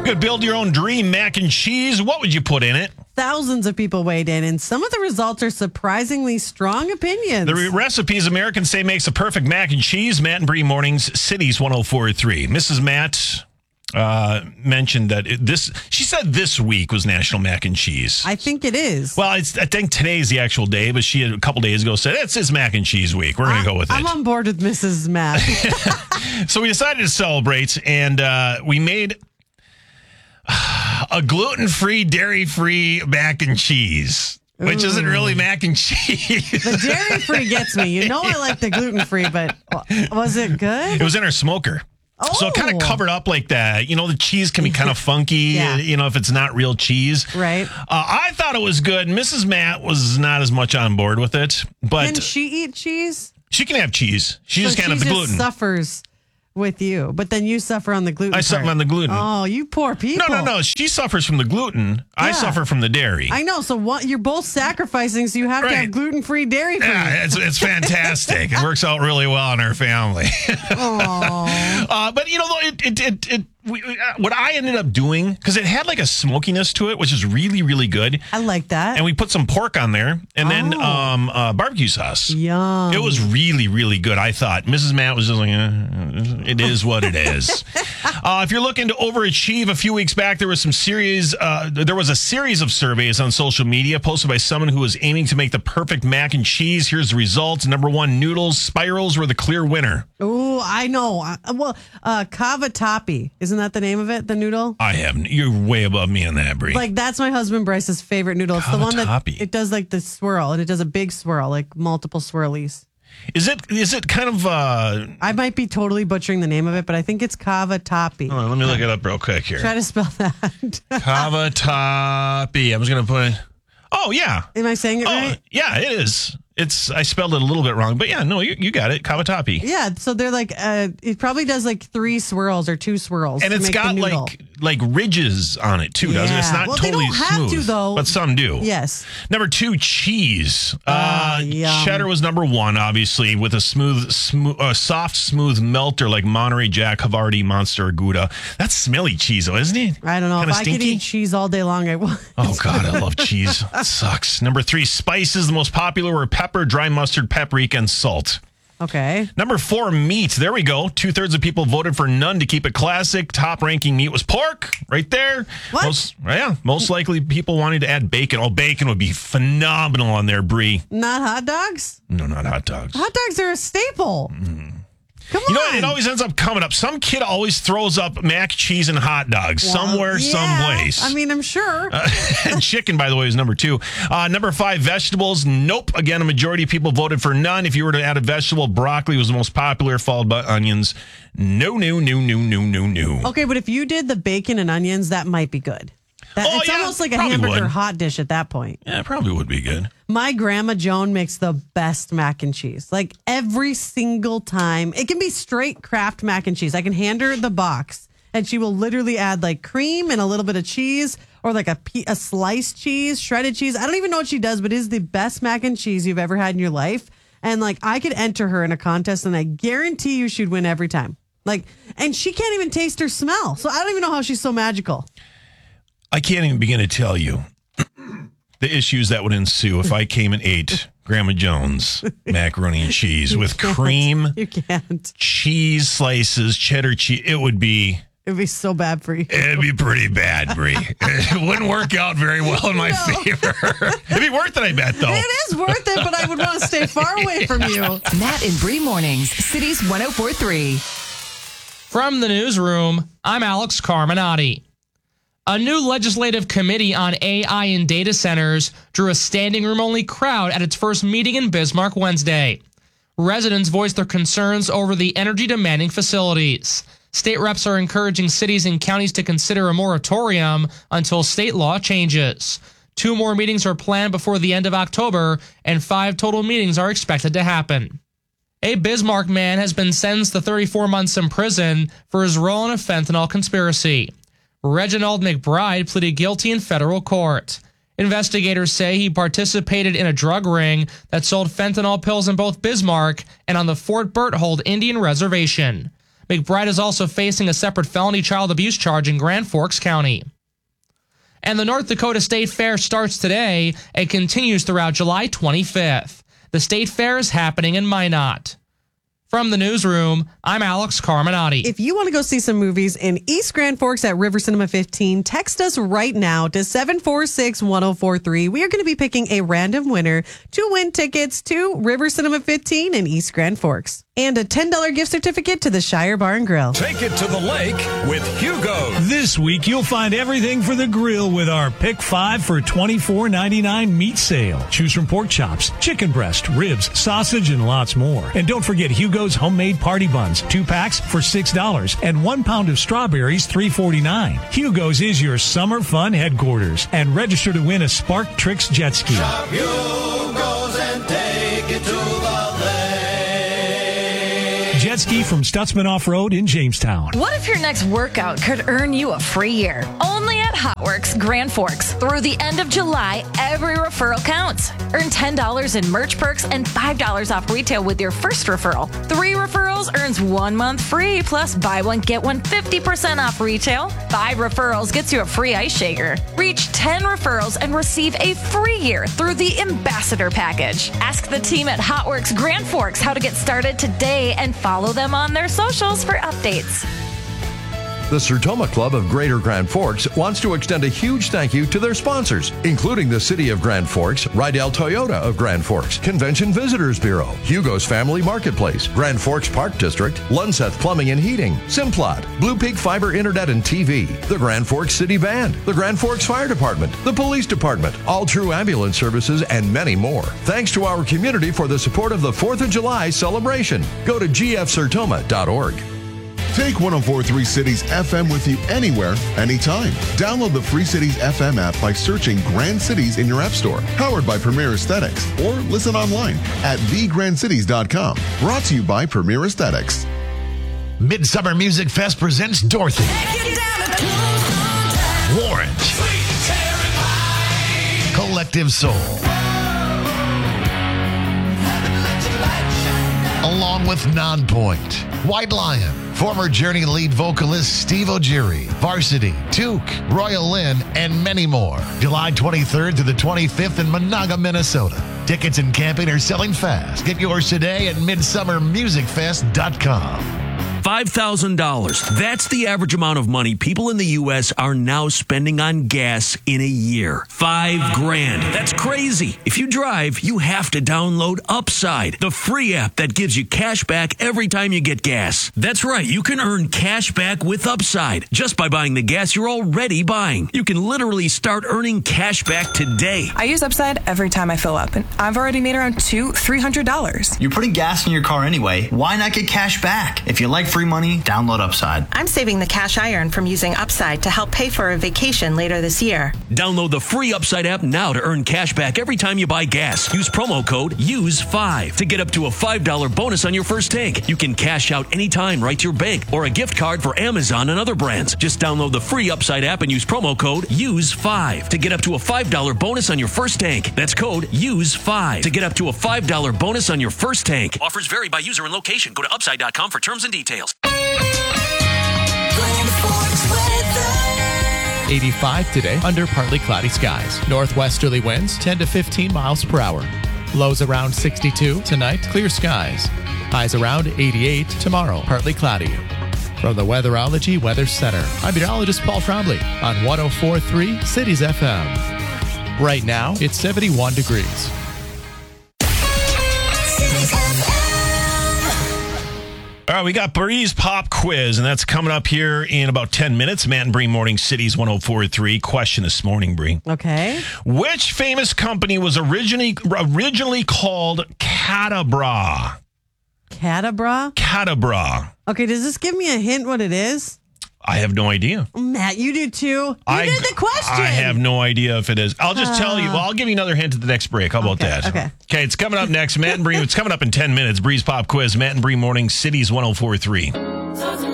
could build your own dream mac and cheese, what would you put in it? Thousands of people weighed in, and some of the results are surprisingly strong opinions. The recipes Americans say makes a perfect mac and cheese. Matt and Bree Mornings, Cities 104.3. Mrs. Matt mentioned that she said this week was National Mac and Cheese. I think it is. Well, I think today's the actual day, but she had a couple days ago said, it's Mac and Cheese week. We're going to go with it. I'm on board with Mrs. Matt. So we decided to celebrate, and we made a gluten-free, dairy-free mac and cheese, which isn't really mac and cheese. The dairy-free gets me. You know I like the gluten-free, but was it good? It was in our smoker. Oh. So it kind of covered up like that. You know, the cheese can be kind of funky, if it's not real cheese. Right. I thought it was good. Mrs. Matt was not as much on board with it. But can she eat cheese? She can have cheese. She just can't have the gluten. She suffers with you, but then you suffer on the gluten. I suffer on the gluten. Oh, you poor people. No. She suffers from the gluten. I suffer from the dairy. I know. So what? You're both sacrificing, so you have to have gluten-free, dairy-free. Yeah, it's fantastic. It works out really well in our family. But what I ended up doing, because it had like a smokiness to it, which is really, really good. I like that. And we put some pork on there, and then barbecue sauce. Yum. It was really, really good, I thought. Mrs. Matt was just like, it is what it is. If you're looking to overachieve, a few weeks back, there was a series of surveys on social media posted by someone who was aiming to make the perfect mac and cheese. Here's the results. Number 1, noodles. Spirals were the clear winner. Oh, I know. Cavatappi. Isn't that the name of it, the noodle? I haven't. You're way above me on that, Brie. Like, that's my husband Bryce's favorite noodle. It's the one that it does like the swirl, and it does a big swirl, like multiple swirlies. Is it kind of... I might be totally butchering the name of it, but I think it's cavatappi. Let me look it up real quick here. Try to spell that. Cavatappi. I was going to put... Oh, yeah. Am I saying it right? Yeah, it is. I spelled it a little bit wrong, but yeah, no, you got it. Cavatappi. Yeah, so they're like, it probably does like 3 swirls or 2 swirls. And it's got like ridges on it too, doesn't it? It's not totally they don't have smooth, to, though. but some do. Yes. Number 2, cheese. Yum. Cheddar was number 1, obviously, with a soft, smooth melter like Monterey Jack, Havarti, Monster, or Gouda. That's smelly cheese, though, isn't it? I don't know. Kinda if stinky? I could eat cheese all day long, I would. Oh, God, I love cheese. It sucks. Number 3, spices. The most popular were pepper, dry mustard, paprika, and salt. Okay. Number 4, meat. There we go. 2/3 of people voted for none to keep it classic. Top ranking meat was pork. Right there. What? Most likely people wanted to add bacon. Oh, bacon would be phenomenal on there, Brie. Not hot dogs? No, not hot dogs. Hot dogs are a staple. Come on. You know what? It always ends up coming up. Some kid always throws up mac, cheese, and hot dogs somewhere, someplace. I mean, I'm sure. And chicken, by the way, is number 2. Number 5, vegetables. Nope. Again, a majority of people voted for none. If you were to add a vegetable, broccoli was the most popular, followed by onions. No. Okay, but if you did the bacon and onions, that might be good. It's almost like a hamburger hot dish at that point. Yeah, it probably would be good. My grandma Joan makes the best mac and cheese. Like every single time. It can be straight Kraft mac and cheese. I can hand her the box and she will literally add like cream and a little bit of cheese or like a sliced cheese, shredded cheese. I don't even know what she does, but it is the best mac and cheese you've ever had in your life. And like I could enter her in a contest and I guarantee you she'd win every time. Like, and she can't even taste or smell. So I don't even know how she's so magical. I can't even begin to tell you the issues that would ensue if I came and ate Grandma Jones macaroni and cheese with cream. You can't. Cheese slices, cheddar cheese. It would be so bad for you. It'd be pretty bad, Brie. It wouldn't work out very well in my favor. It'd be worth it, I bet, though. It is worth it, but I would want to stay far away from you. Matt and Bree Mornings, Cities 104.3. From the newsroom, I'm Alex Carminati. A new legislative committee on AI and data centers drew a standing room only crowd at its first meeting in Bismarck Wednesday. Residents voiced their concerns over the energy demanding facilities. State reps are encouraging cities and counties to consider a moratorium until state law changes. 2 more meetings are planned before the end of October, and 5 total meetings are expected to happen. A Bismarck man has been sentenced to 34 months in prison for his role in a fentanyl conspiracy. Reginald McBride pleaded guilty in federal court. Investigators say he participated in a drug ring that sold fentanyl pills in both Bismarck and on the Fort Berthold Indian Reservation. McBride is also facing a separate felony child abuse charge in Grand Forks County. And the North Dakota State Fair starts today and continues throughout July 25th. The State Fair is happening in Minot. From the newsroom, I'm Alex Carminati. If you want to go see some movies in East Grand Forks at River Cinema 15, text us right now to 746-1043. We are going to be picking a random winner to win tickets to River Cinema 15 in East Grand Forks. And a $10 gift certificate to the Shire Bar and Grill. Take it to the lake with Hugo. This week, you'll find everything for the grill with our Pick 5 for $24.99 meat sale. Choose from pork chops, chicken breast, ribs, sausage, and lots more. And don't forget Hugo's homemade party buns, 2 packs for $6, and 1 pound of strawberries, $3.49. Hugo's is your summer fun headquarters. And register to win a Spark Tricks jet ski. Shop Hugo's and take it to the lake. Jet ski from Stutzman Off-Road in Jamestown. What if your next workout could earn you a free year? Only at HotWorks Grand Forks. Through the end of July, every referral counts. Earn $10 in merch perks and $5 off retail with your first referral. 3 referrals earns 1 month free, plus buy one, get one 50% off retail. 5 referrals gets you a free ice shaker. Reach 10 referrals and receive a free year through the Ambassador Package. Ask the team at HotWorks Grand Forks how to get started today and follow them on their socials for updates. The Sertoma Club of Greater Grand Forks wants to extend a huge thank you to their sponsors, including the City of Grand Forks, Rydell Toyota of Grand Forks, Convention Visitors Bureau, Hugo's Family Marketplace, Grand Forks Park District, Lunseth Plumbing and Heating, Simplot, Blue Peak Fiber Internet and TV, the Grand Forks City Band, the Grand Forks Fire Department, the Police Department, All True Ambulance Services, and many more. Thanks to our community for the support of the 4th of July celebration. Go to gfsertoma.org. Take 104.3 Cities FM with you anywhere, anytime. Download the free Cities FM app by searching Grand Cities in your app store. Powered by Premier Aesthetics. Or listen online at thegrandcities.com. Brought to you by Premier Aesthetics. Midsummer Music Fest presents Dorothy, Warrant, Collective Soul, along with Nonpoint, White Lion, former Journey lead vocalist Steve O'Geary, Varsity, Took, Royal Lynn, and many more. July 23rd to the 25th in Monaga, Minnesota. Tickets and camping are selling fast. Get yours today at midsummermusicfest.com. $5,000. That's the average amount of money people in the U.S. are now spending on gas in a year. $5,000. That's crazy. If you drive, you have to download Upside, the free app that gives you cash back every time you get gas. That's right. You can earn cash back with Upside just by buying the gas you're already buying. You can literally start earning cash back today. I use Upside every time I fill up, and I've already made around $300. You're putting gas in your car anyway. Why not get cash back? If you like free money, download Upside. I'm saving the cash I earn from using Upside to help pay for a vacation later this year. Download the free Upside app now to earn cash back every time you buy gas. Use promo code USE5 to get up to a $5 bonus on your first tank. You can cash out anytime right to your bank or a gift card for Amazon and other brands. Just download the free Upside app and use promo code USE5 to get up to a $5 bonus on your first tank. That's code USE5 to get up to a $5 bonus on your first tank. Offers vary by user and location. Go to upside.com for terms and details. 85 today under partly cloudy skies. Northwesterly winds 10 to 15 miles per hour. Lows around 62 tonight, clear skies. Highs around 88 tomorrow, partly cloudy. From the Weatherology Weather Center, I'm meteorologist Paul Trombley on 104.3 Cities FM. Right now, it's 71 degrees. All right, we got Breeze Pop Quiz, and that's coming up here in about 10 minutes. Matt and Bree Morning Cities 104.3. Question this morning, Bree. Okay. Which famous company was originally called Catabra? Catabra? Catabra. Okay, does this give me a hint what it is? I have no idea. Matt, you do too. You did the question. I have no idea if it is. I'll just tell you. Well, I'll give you another hint at the next break. How about that? Okay. Okay, it's coming up next. Matt and Bree, it's coming up in 10 minutes. Breeze Pop Quiz. Matt and Bree Morning Cities 104.3.